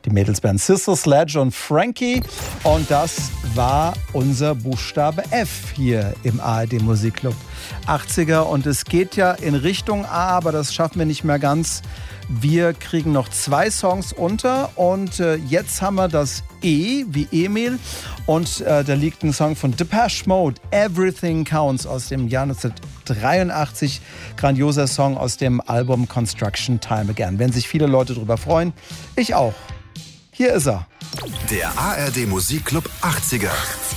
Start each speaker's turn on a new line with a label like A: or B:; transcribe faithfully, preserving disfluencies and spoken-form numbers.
A: Die Mädelsband Sister Sledge und Frankie. Und das war unser Buchstabe F hier im A R D Musikclub achtziger. Und es geht ja in Richtung A, aber das schaffen wir nicht mehr ganz. Wir kriegen noch zwei Songs unter und äh, jetzt haben wir das E wie Emil und äh, da liegt ein Song von Depeche Mode, Everything Counts aus dem Jahr neunzehnhundertdreiundachtzig. Grandioser Song aus dem Album Construction Time Again. Wenn sich viele Leute drüber freuen, ich auch. Hier ist er.
B: Der A R D Musikclub achtziger.